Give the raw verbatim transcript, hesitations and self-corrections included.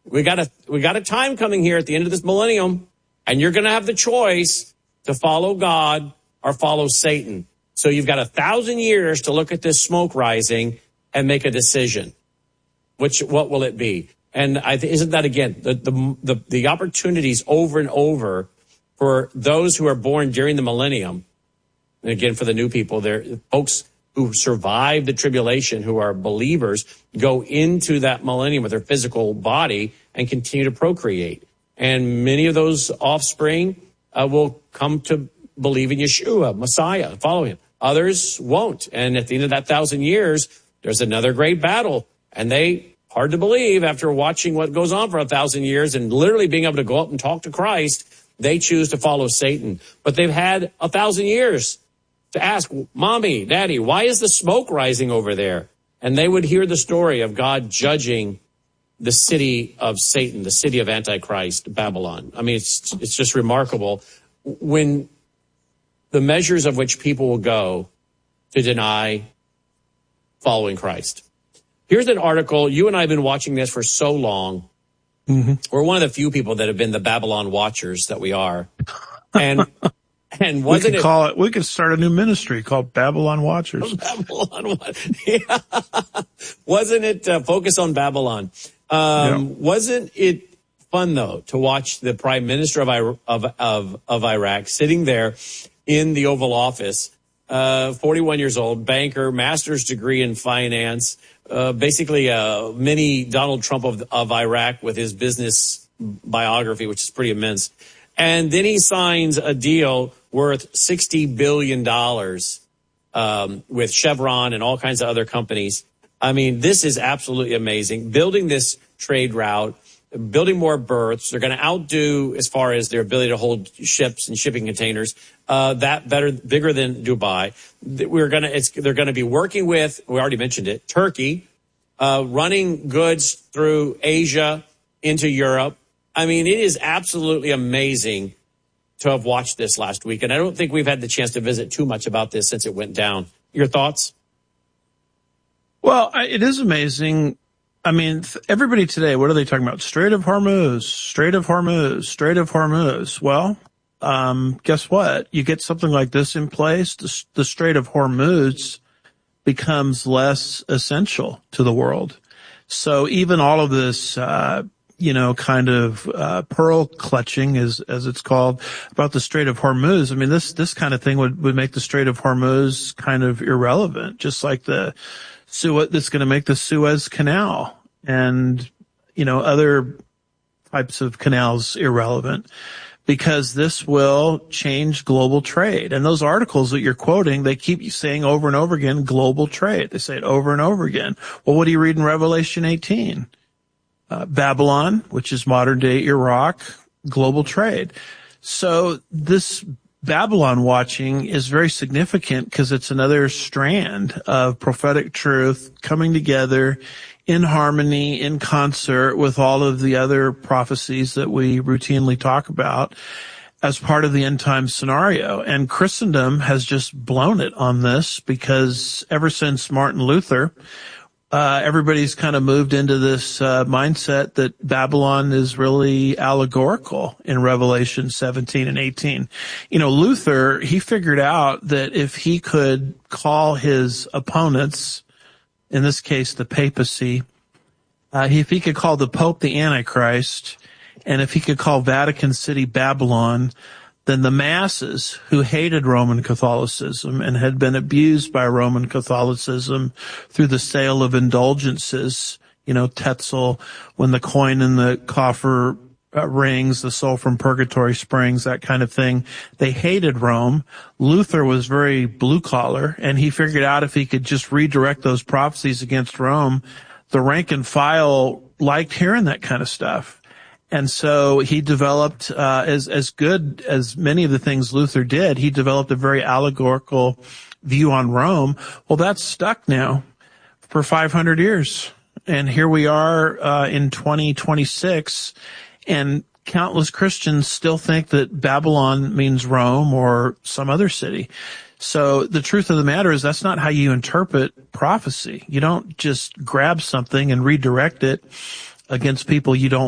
we got a, we got a time coming here at the end of this millennium, and you're going to have the choice to follow God or follow Satan. So you've got a thousand years to look at this smoke rising and make a decision. Which, what will it be? And I th- isn't that, again, the, the, the, the opportunities over and over for those who are born during the millennium. And again, for the new people, there, folks who survive the tribulation, who are believers, go into that millennium with their physical body and continue to procreate. And many of those offspring uh, will come to believe in Yeshua, Messiah, follow him. Others won't. And at the end of that thousand years, there's another great battle. And they, hard to believe after watching what goes on for a thousand years and literally being able to go up and talk to Christ, they choose to follow Satan. But they've had a thousand years to ask, Mommy, Daddy, why is the smoke rising over there? And they would hear the story of God judging the city of Satan, the city of Antichrist, Babylon. I mean, it's it's just remarkable when the measures of which people will go to deny following Christ. Here's an article. You and I have been watching this for so long. Mm-hmm. We're one of the few people that have been the Babylon watchers that we are. And and wasn't we could it call it? We could start a new ministry called Babylon Watchers. Babylon, yeah. Wasn't it uh, focus on Babylon? Um, yeah. Wasn't it fun though to watch the Prime Minister of of of, of Iraq sitting there in the Oval Office, uh, forty-one years old, banker, master's degree in finance, uh, basically a mini Donald Trump of of Iraq with his business biography, which is pretty immense. And then he signs a deal worth sixty billion dollars um, with Chevron and all kinds of other companies. I mean, this is absolutely amazing. Building this trade route, building more berths. They're going to outdo, as far as their ability to hold ships and shipping containers, uh, that better, bigger than Dubai. We're going to, it's, they're going to be working with, we already mentioned it, Turkey, uh, running goods through Asia into Europe. I mean, it is absolutely amazing to have watched this last week. And I don't think we've had the chance to visit too much about this since it went down. Your thoughts? Well, it is amazing. I mean, everybody today, what are they talking about? Strait of Hormuz, Strait of Hormuz, Strait of Hormuz. Well, um, guess what? You get something like this in place, the, the Strait of Hormuz becomes less essential to the world. So even all of this, uh, you know, kind of, uh, pearl clutching, as, as it's called, about the Strait of Hormuz. I mean, this, this kind of thing would, would make the Strait of Hormuz kind of irrelevant, just like the Suez, that's going to make the Suez Canal and, you know, other types of canals irrelevant, because this will change global trade. And those articles that you're quoting, they keep saying over and over again, global trade. They say it over and over again. Well, what do you read in Revelation eighteen? Uh, Babylon, which is modern day Iraq, global trade. So this Babylon watching is very significant because it's another strand of prophetic truth coming together in harmony, in concert with all of the other prophecies that we routinely talk about as part of the end time scenario. And Christendom has just blown it on this, because ever since Martin Luther, Uh, everybody's kind of moved into this, uh, mindset that Babylon is really allegorical in Revelation seventeen and eighteen. You know, Luther, he figured out that if he could call his opponents, in this case the papacy, uh, if he could call the Pope the Antichrist, and if he could call Vatican City Babylon, then the masses who hated Roman Catholicism and had been abused by Roman Catholicism through the sale of indulgences, you know, Tetzel, when the coin in the coffer uh, rings, the soul from purgatory springs, that kind of thing. They hated Rome. Luther was very blue collar, and he figured out if he could just redirect those prophecies against Rome, the rank and file liked hearing that kind of stuff. And so he developed, uh, as, as good as many of the things Luther did, he developed a very allegorical view on Rome. Well, that's stuck now for five hundred years. And here we are, uh, in twenty twenty-six, and countless Christians still think that Babylon means Rome or some other city. So the truth of the matter is that's not how you interpret prophecy. You don't just grab something and redirect it against people you don't